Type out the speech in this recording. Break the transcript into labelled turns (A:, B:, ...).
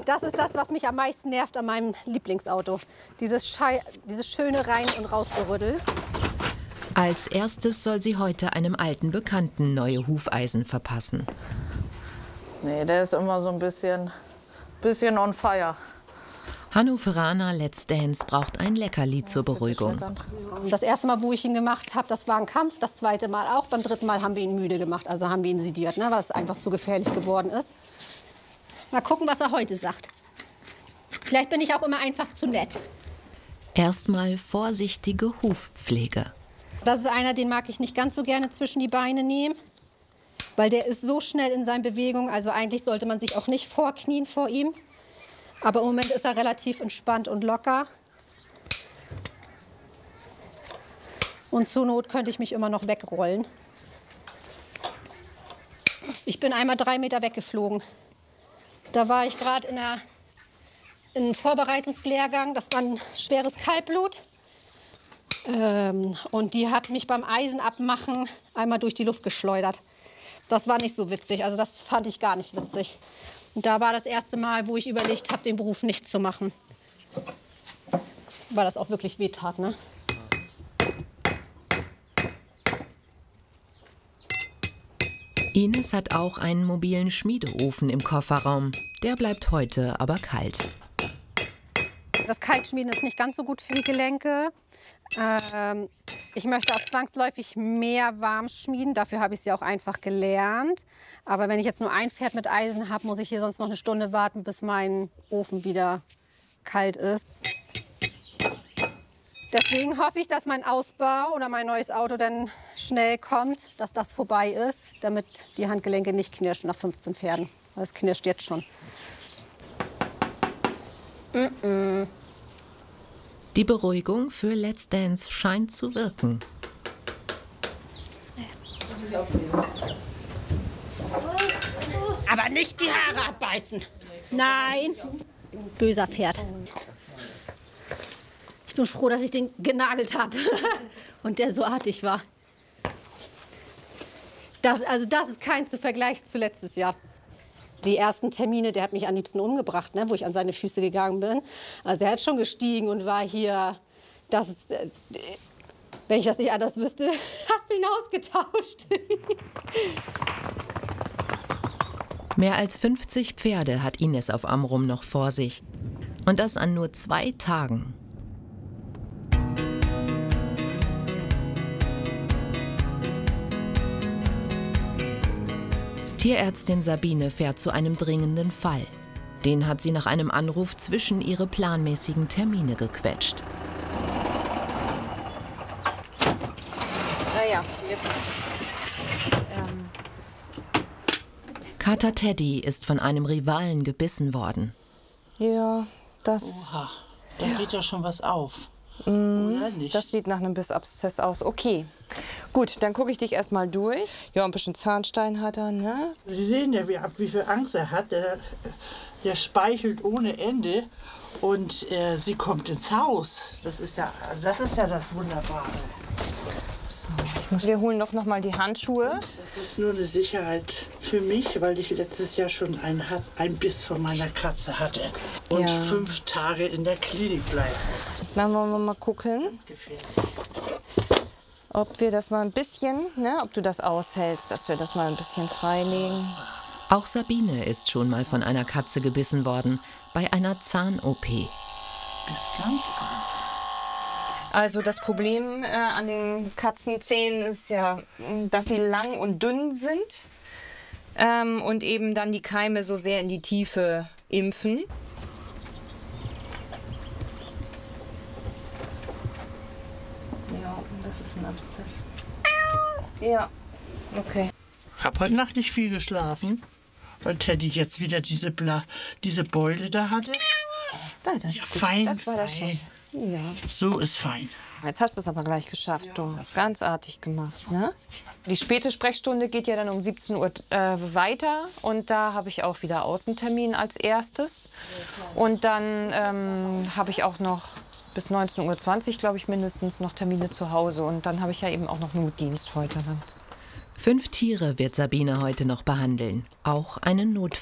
A: Das ist das, was mich am meisten nervt an meinem Lieblingsauto. Dieses schöne Rein- und Rausgerüttel.
B: Als erstes soll sie heute einem alten Bekannten neue Hufeisen verpassen.
C: Nee, der ist immer so ein bisschen on fire.
B: Hannoveraner Let's Dance braucht ein Leckerli zur Beruhigung.
A: Das erste Mal, wo ich ihn gemacht habe, das war ein Kampf. Das zweite Mal auch. Beim dritten Mal haben wir ihn müde gemacht. Also haben wir ihn sediert, ne, weil es einfach zu gefährlich geworden ist. Mal gucken, was er heute sagt. Vielleicht bin ich auch immer einfach zu nett.
B: Erstmal vorsichtige Hufpflege.
A: Das ist einer, den mag ich nicht ganz so gerne zwischen die Beine nehmen. Weil der ist so schnell in seinen Bewegungen. Also eigentlich sollte man sich auch nicht vorknien vor ihm. Aber im Moment ist er relativ entspannt und locker. Und zur Not könnte ich mich immer noch wegrollen. Ich bin einmal 3 Meter weggeflogen. Da war ich gerade in einem Vorbereitungslehrgang. Das war ein schweres Kaltblut. Und die hat mich beim Eisenabmachen einmal durch die Luft geschleudert. Das war nicht so witzig. Also das fand ich gar nicht witzig. Und da war das erste Mal, wo ich überlegt habe, den Beruf nicht zu machen. Weil das auch wirklich wehtat, ne?
B: Ines hat auch einen mobilen Schmiedeofen im Kofferraum. Der bleibt heute aber kalt.
A: Das Kaltschmieden ist nicht ganz so gut für die Gelenke. Ich möchte auch zwangsläufig mehr warm schmieden. Dafür habe ich es ja auch einfach gelernt. Aber wenn ich jetzt nur ein Pferd mit Eisen habe, muss ich hier sonst noch eine Stunde warten, bis mein Ofen wieder kalt ist. Deswegen hoffe ich, dass mein Ausbau oder mein neues Auto dann schnell kommt, dass das vorbei ist, damit die Handgelenke nicht knirschen nach 15 Pferden. Das knirscht jetzt schon.
B: Die Beruhigung für Let's Dance scheint zu wirken.
A: Aber nicht die Haare abbeißen. Nein. Böser Pferd. Ich bin froh, dass ich den genagelt habe und der so artig war. Das ist kein Vergleich zu letztes Jahr. Die ersten Termine, der hat mich am liebsten umgebracht, ne, wo ich an seine Füße gegangen bin. Also er hat schon gestiegen und war hier. Das ist, wenn ich das nicht anders wüsste, hast du ihn ausgetauscht.
B: Mehr als 50 Pferde hat Ines auf Amrum noch vor sich. Und das an nur 2 Tagen. Tierärztin Sabine fährt zu einem dringenden Fall. Den hat sie nach einem Anruf zwischen ihre planmäßigen Termine gequetscht.
D: Naja, jetzt.
B: Kater Teddy ist von einem Rivalen gebissen worden.
D: Ja, das.
E: Oha, da geht ja schon was auf. Oder nicht?
D: Das sieht nach einem Bissabszess aus. Okay. Gut, dann gucke ich dich erstmal durch. Ja, ein bisschen Zahnstein hat er, ne?
E: Sie sehen ja, wie viel Angst er hat. Der speichelt ohne Ende und sie kommt ins Haus. Das ist ja das Wunderbare.
D: So, wir holen doch noch mal die Handschuhe.
E: Das ist nur eine Sicherheit für mich, weil ich letztes Jahr schon einen Biss von meiner Katze hatte und 5 Tage in der Klinik bleiben musste.
D: Dann wollen wir mal gucken,
E: Ganz gefährlich.
D: ob wir das mal ein bisschen, ne, ob du das aushältst, dass wir das mal ein bisschen freilegen.
B: Auch Sabine ist schon mal von einer Katze gebissen worden, bei einer Zahn-OP.
E: Bis ganz
D: Also das Problem an den Katzenzähnen ist ja, dass sie lang und dünn sind und eben dann die Keime so sehr in die Tiefe impfen. Ja, das ist ein Abszess. Ja, okay.
E: Ich habe heute Nacht nicht viel geschlafen, weil Teddy jetzt wieder diese Beule da hatte.
D: Das ist
E: Ja,
D: gut.
E: fein,
D: Das war das
E: fein.
D: schon. Ja.
E: So ist fein.
D: Jetzt hast du es aber gleich geschafft, du. Ganz artig gemacht, ne? Die späte Sprechstunde geht ja dann um 17 Uhr weiter und da habe ich auch wieder Außentermin als erstes. Und dann habe ich auch noch bis 19:20 Uhr, glaube ich, mindestens noch Termine zu Hause. Und dann habe ich ja eben auch noch Notdienst heute dann.
B: 5 Tiere wird Sabine heute noch behandeln, auch einen Notfall.